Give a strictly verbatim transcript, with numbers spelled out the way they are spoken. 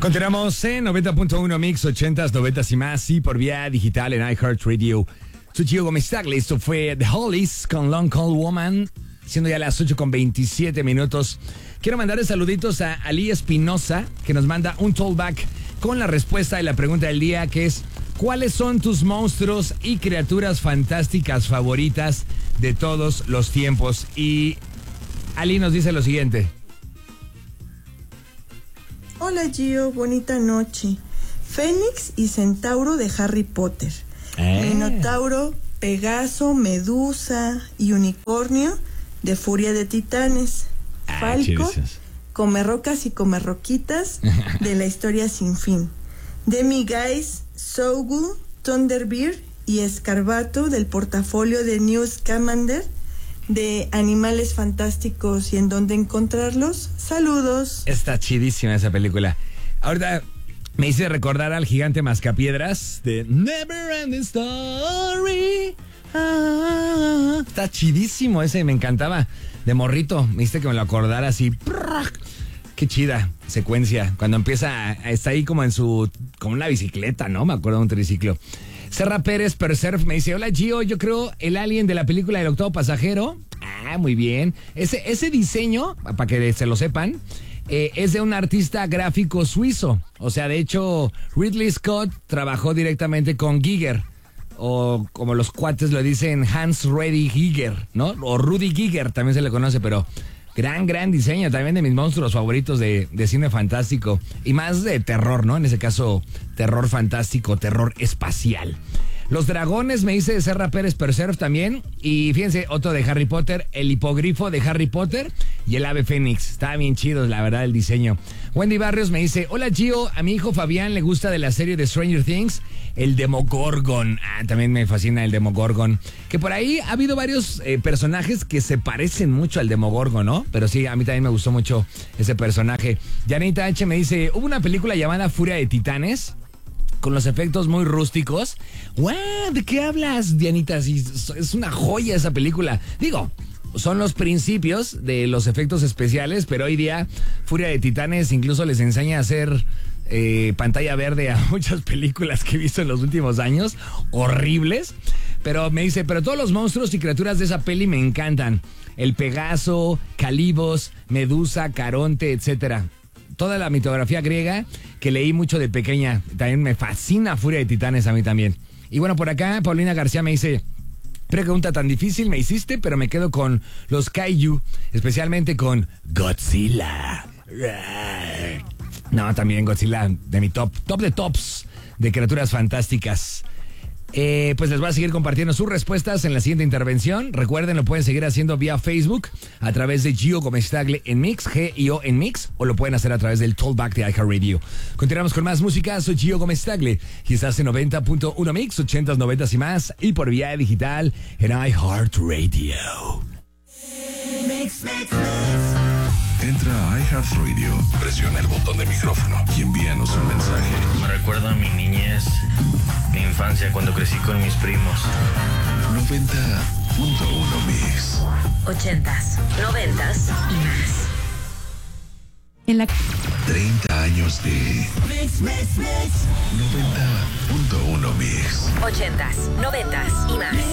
Continuamos en noventa punto uno Mix, ochentas, noventas y más, y por vía digital en iHeartRadio. Soy Gio Gómez Tagle, esto fue The Hollies con Long Cold Woman, siendo ya las ocho con veintisiete minutos. Quiero mandarle saluditos a Ali Espinosa, que nos manda un tollback con la respuesta de la pregunta del día, que es: ¿cuáles son tus monstruos y criaturas fantásticas favoritas de todos los tiempos? Y Ali nos dice lo siguiente. Hola Gio, bonita noche. Fénix y Centauro de Harry Potter. ¿Eh? Minotauro, Pegaso, Medusa y Unicornio de Furia de Titanes. Ah, Falco, chirisos. Comerrocas y Comerroquitas de La Historia Sin Fin. Demiguise, Sogul, Thunderbird y Escarbato del portafolio de Newt Scamander de Animales Fantásticos y en dónde encontrarlos. Saludos. Está chidísima esa película. Ahorita me hice recordar al gigante mascapiedras de Never Ending Story. Ah, está chidísimo ese, me encantaba. De morrito, me hice que me lo acordara así. Qué chida secuencia. Cuando empieza, está ahí como en su, como una bicicleta, ¿no? Me acuerdo de un triciclo. Serra Pérez Perserf me dice: hola Gio, yo creo el alien de la película del octavo pasajero. Ah, muy bien. Ese, ese diseño, para que se lo sepan, eh, es de un artista gráfico suizo. O sea, de hecho, Ridley Scott trabajó directamente con Giger, o como los cuates lo dicen, Hans Rudy Giger, ¿no? O Rudy Giger también se le conoce, pero gran, gran diseño, también de mis monstruos favoritos de, de cine fantástico. Y más de terror, ¿no? En ese caso, terror fantástico, terror espacial. Los dragones, me dice Serra Pérez Perserf también. Y fíjense, otro de Harry Potter, el hipogrifo de Harry Potter y el ave fénix. Está bien chido, la verdad, el diseño. Wendy Barrios me dice: hola Gio, a mi hijo Fabián le gusta de la serie de Stranger Things el Demogorgon. Ah, también me fascina el Demogorgon. Que por ahí ha habido varios eh, personajes que se parecen mucho al Demogorgon, ¿no? Pero sí, a mí también me gustó mucho ese personaje. Janita H me dice: hubo una película llamada Furia de Titanes, con los efectos muy rústicos. ¡Wow! ¿De qué hablas, Dianita? Sí, es una joya esa película. Digo, son los principios de los efectos especiales, pero hoy día Furia de Titanes incluso les enseña a hacer eh, pantalla verde a muchas películas que he visto en los últimos años. Horribles. Pero me dice: pero todos los monstruos y criaturas de esa peli me encantan. El Pegaso, Calibos, Medusa, Caronte, etcétera. Toda la mitología griega que leí mucho de pequeña. También me fascina Furia de Titanes a mí también. Y bueno, por acá Paulina García me dice: pregunta tan difícil me hiciste, pero me quedo con los Kaiju, especialmente con Godzilla. No, también Godzilla de mi top, top de tops de criaturas fantásticas. Eh, pues les voy a seguir compartiendo sus respuestas en la siguiente intervención. Recuerden, lo pueden seguir haciendo vía Facebook a través de Gio Gómez Tagle en Mix, G I O en Mix, o lo pueden hacer a través del Tollback de iHeartRadio. Continuamos con más música. Soy Gio Gómez Tagle y estás en noventa punto uno Mix, ochentas, noventas y más, y por vía digital en iHeartRadio. Mix, mix, mix. Entra a iHeartRadio, presiona el botón de micrófono y envíanos un mensaje. Me recuerda a mi niñez, mi infancia cuando crecí con mis primos. noventa punto uno Mix. Ochentas, noventas y más. En la treinta años de Mix, mix, mix. noventa punto uno Mix. Ochentas, noventas y más.